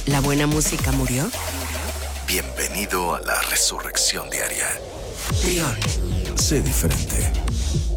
¿La buena música murió? Bienvenido a la Resurrección Diaria. Trión. Sé diferente.